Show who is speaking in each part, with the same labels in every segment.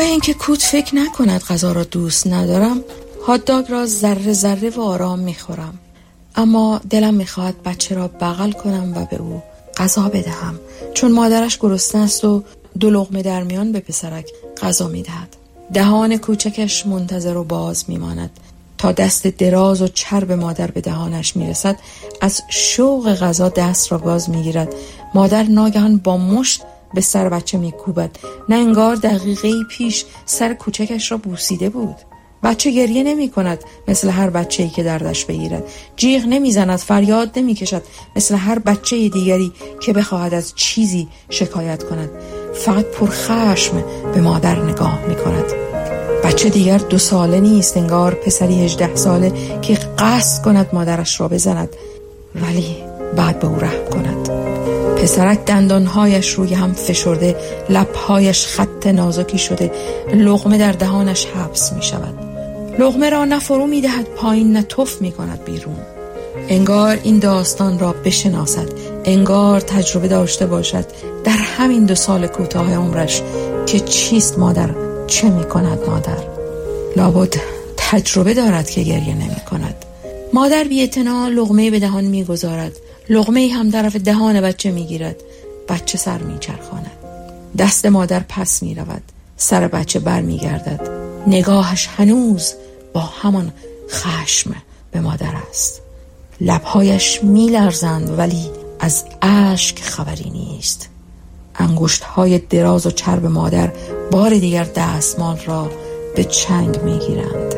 Speaker 1: برای اینکه کوت فکر نکند غذا را دوست ندارم، هات داگ را ذره ذره و آرام میخورم. اما دلم میخواهد بچه را بغل کنم و به او غذا بدهم، چون مادرش گرسنه است و 2 لقمه در میان به پسرک غذا میدهد. دهان کوچکش منتظر و باز میماند تا دست دراز و چرب مادر به دهانش میرسد. از شوق غذا دست را باز میگیرد. مادر ناگهان با مشت به سر بچه میکوبد. نه انگار دقیقه‌ای پیش سر کوچکش را بوسیده بود. بچه گریه نمی کند مثل هر بچه‌ای که دردش بگیرد. جیغ نمی زند، فریاد نمی کشد مثل هر بچه دیگری که بخواهد از چیزی شکایت کند. فقط پرخشم به مادر نگاه می کند. بچه دیگر 2 ساله نیست، انگار پسری 18 ساله که قصد کند مادرش را بزند ولی بعد به او رحم کند. پسرک دندانهایش روی هم فشرده، لبهایش خط نازکی شده، لقمه در دهانش حبس می شود. لقمه را نه فرو می دهد پایین نه تف می کند بیرون. انگار این داستان را بشناسد، انگار تجربه داشته باشد در همین 2 سال کوتاه عمرش که چیست مادر، چه می کند مادر. لابد تجربه دارد که گریه نمی کند. مادر بی اعتنا لقمه به دهان می گذارد، لقمه هم طرف دهان بچه می گیرد. بچه سر می چرخاند. دست مادر پس می رود، سر بچه بر می گردد. نگاهش هنوز با همان خشم به مادر است. لبهایش می لرزند ولی از اشک خبری نیست. انگشت‌های دراز و چرب مادر بار دیگر دستمال را به چنگ می گیرند.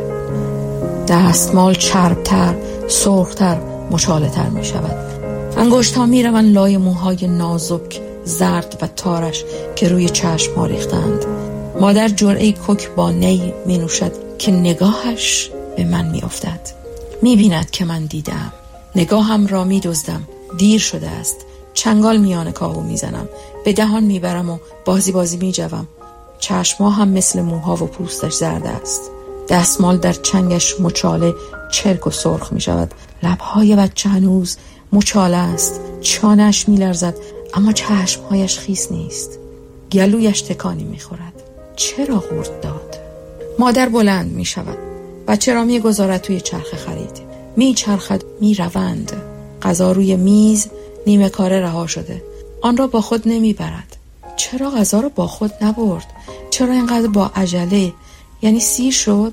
Speaker 1: دستمال چربتر، سرختر، مچاله‌تر می شود. انگشت‌ها می روند لای موهای نازک، زرد و تارش که روی چشم ریختند. مادر جرعه کوک با نی می نوشد که نگاهش به من می افتد. می بیند که من دیدم. نگاهم را می دزدم. دیر شده است. چنگال میان کاهو می زنم. به دهان می برم و بازی می جوم. چشمها هم مثل موها و پوستش زرد است. دستمال در چنگش مچاله چرک و سرخ می شود. لبهای بچه هنوز مچاله است. چانه‌اش می لرزد اما چشمهایش خیس نیست. گلویش تکانی می خورد. چرا قورت داد؟ مادر بلند می شود. بچه را می گذارد توی چرخ خرید. می چرخد، می روند. غذا روی میز نیمه کاره رها شده. آن را با خود نمی برد. چرا غذا را با خود نبرد؟ چرا اینقدر با عجله؟ یعنی سیر شد؟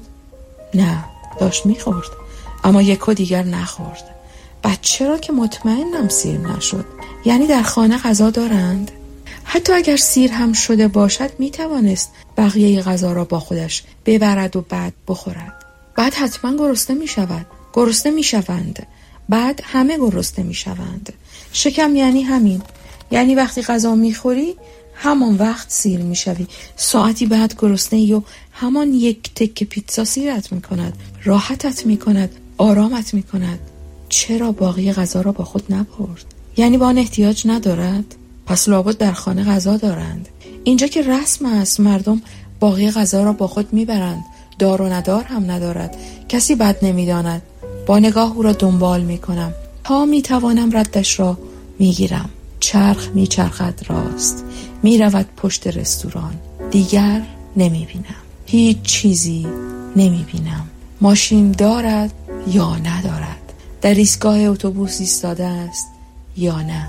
Speaker 1: نه، داشت می خورد اما یکو دیگر نخورد. بچه را که مطمئنم سیر نشد. یعنی در خانه غذا دارند؟ حتی اگر سیر هم شده باشد می توانست بقیه غذا را با خودش ببرد و بعد بخورد. بعد حتما گرسنه می شود. گرسنه می شوند. بعد همه گرسنه می شوند. شکم یعنی همین. یعنی وقتی غذا می خوری همان وقت سیر می شوی. ساعتی بعد گرسنه ای و همان یک تکه پیتزا سیرت می کند. راحتت می کند. آرامت می کند. چرا باقی غذا را با خود نبرد؟ یعنی با آن احتیاج ندارد؟ پس لابد در خانه غذا دارند. اینجا که رسم است مردم باقی غذا را با خود میبرند. دار و ندار هم ندارد. کسی بد نمیداند. با نگاه او را دنبال میکنم تا میتوانم ردش را میگیرم. چرخ میچرخد راست. میرود پشت رستوران. دیگر نمیبینم. هیچ چیزی نمیبینم. ماشین دارد یا ندارد. در ایستگاه اتوبوس ایستاده است یا نه.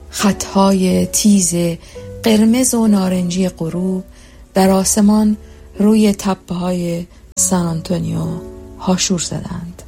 Speaker 1: خطهای تیز قرمز و نارنجی غروب در آسمان روی تپه‌های سان آنتونیو هاشور زدند.